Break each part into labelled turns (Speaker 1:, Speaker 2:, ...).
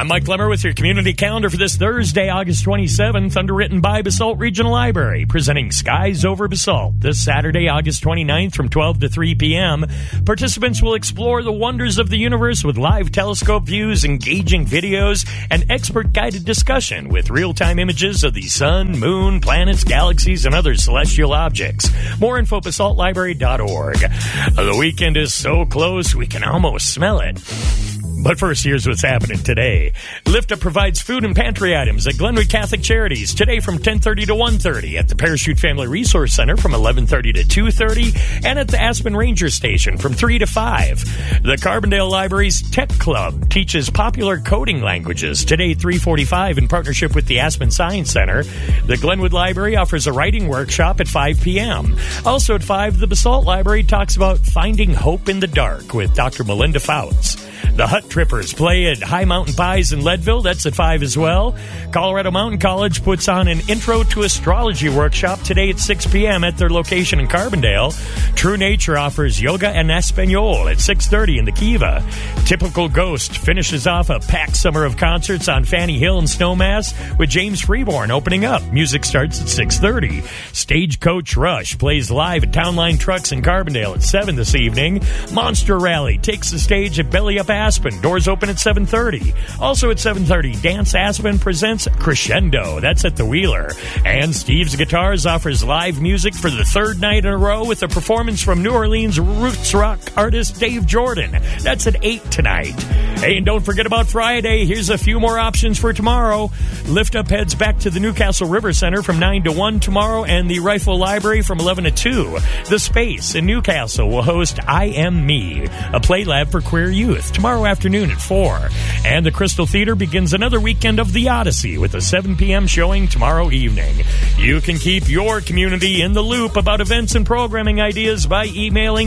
Speaker 1: I'm Mike Lemmer with your community calendar for this Thursday, August 27th, underwritten by Basalt Regional Library, presenting Skies Over Basalt. This Saturday, August 29th from 12 to 3 p.m., participants will explore the wonders of the universe with live telescope views, engaging videos, and expert-guided discussion with real-time images of the sun, moon, planets, galaxies, and other celestial objects. More info, basaltlibrary.org. The weekend is so close, we can almost smell it. But first, here's what's happening today. Lift Up provides food and pantry items at Glenwood Catholic Charities today from 10:30 to 1:30, at the Parachute Family Resource Center from 11:30 to 2:30, and at the Aspen Ranger Station from 3 to 5. The Carbondale Library's Tech Club teaches popular coding languages today 3:45 in partnership with the Aspen Science Center. The Glenwood Library offers a writing workshop at 5 p.m. Also at 5, the Basalt Library talks about finding hope in the dark with Dr. Melinda Fouts. The Hut Trippers play at High Mountain Pies in Leadville. That's at 5 as well. Colorado Mountain College puts on an Intro to Astrology workshop today at 6 p.m. at their location in Carbondale. True Nature offers Yoga en Espanol at 6:30 in the Kiva. Typical Ghost finishes off a packed summer of concerts on Fanny Hill and Snowmass with James Freeborn opening up. Music starts at 6:30. Stagecoach Rush plays live at Town Line Trucks in Carbondale at 7 this evening. Monster Rally takes the stage at Belly Up Aspen. Doors open at 7:30. Also at 7:30, Dance Aspen presents Crescendo. That's at the Wheeler. And Steve's Guitars offers live music for the third night in a row with a performance from New Orleans roots rock artist Dave Jordan. That's at 8 tonight. Hey, and don't forget about Friday. Here's a few more options for tomorrow. Lift Up heads back to the Newcastle River Center from 9 to 1 tomorrow, and the Rifle Library from 11 to 2. The Space in Newcastle will host I Am Me, a play lab for queer youth, tomorrow afternoon at 4. And the Crystal Theater begins another weekend of The Odyssey with a 7 p.m. showing tomorrow evening. You can keep your community in the loop about events and programming ideas by emailing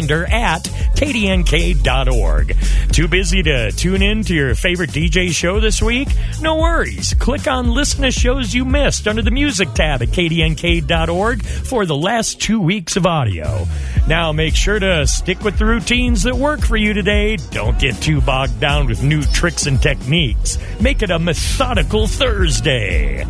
Speaker 1: calendar@kdnk.org. Too busy to tune in to your favorite DJ show this week? No worries. Click on Listen to Shows You Missed under the Music tab at kdnk.org for the last 2 weeks of audio. Now make sure to stick with the routines that work for you today. Don't get too bogged down with new tricks and techniques. Make it a methodical Thursday.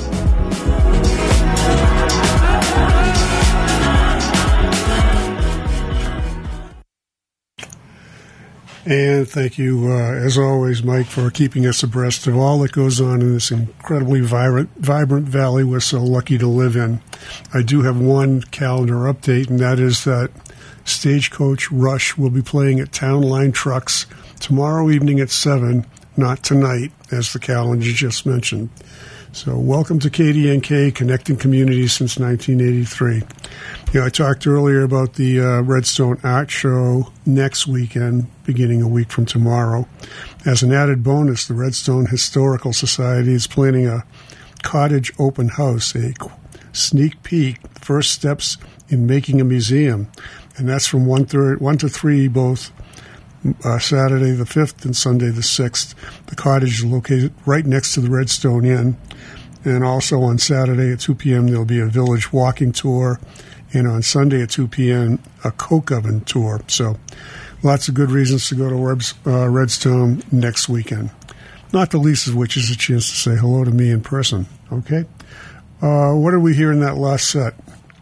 Speaker 2: And thank you, as always, Mike, for keeping us abreast of all that goes on in this incredibly vibrant valley we're so lucky to live in. I do have one calendar update, and that is that Stagecoach Rush will be playing at Town Line Trucks tomorrow evening at 7, not tonight, as the calendar just mentioned. So welcome to KDNK, connecting communities since 1983. I talked earlier about the Redstone Art Show next weekend, beginning a week from tomorrow. As an added bonus, the Redstone Historical Society is planning a cottage open house, a sneak peek, first steps in making a museum. And that's from 1 to 3, both Saturday the 5th and Sunday the 6th. The cottage is located right next to the Redstone Inn. And also on Saturday at 2 p.m., there'll be a village walking tour. And on Sunday at 2 p.m., a coke oven tour. So lots of good reasons to go to Redstone next weekend. Not the least of which is a chance to say hello to me in person. Okay? What did we hear in that last set?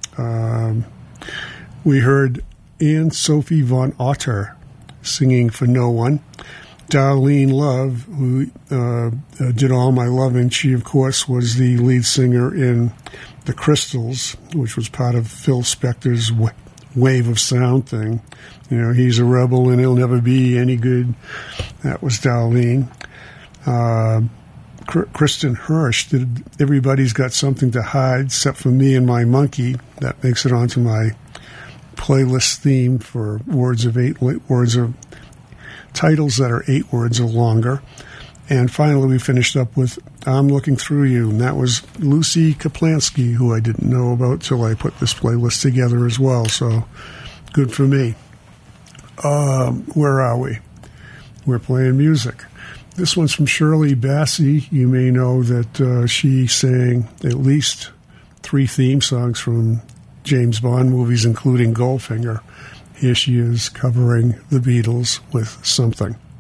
Speaker 2: We heard Anne-Sophie von Otter singing For No One. Darlene Love, who did All My Loving, she, of course, was the lead singer in The Crystals, which was part of Phil Spector's Wave of Sound thing. He's a rebel and he'll never be any good. That was Darlene. Kristen Hirsch did Everybody's Got Something to Hide, except for Me and My Monkey. That makes it onto my playlist theme for titles that are 8 words or longer. And finally, we finished up with I'm Looking Through You, and that was Lucy Kaplansky, who I didn't know about till I put this playlist together as well, so good for me. Where are we? We're playing music. This one's from Shirley Bassey. You may know that she sang at least 3 theme songs from James Bond movies, including Goldfinger. Here she is covering the Beatles with Something.